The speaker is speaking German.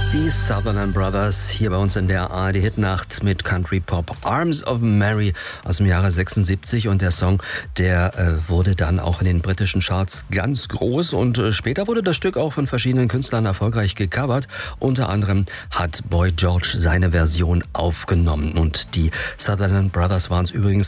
Die Sutherland Brothers hier bei uns in der ARD-Hitnacht mit Country Pop Arms of Mary aus dem Jahre 76. Und der Song, der wurde dann auch in den britischen Charts ganz groß. Und später wurde das Stück auch von verschiedenen Künstlern erfolgreich gecovert. Unter anderem hat Boy George seine Version aufgenommen. Und die Sutherland Brothers waren es übrigens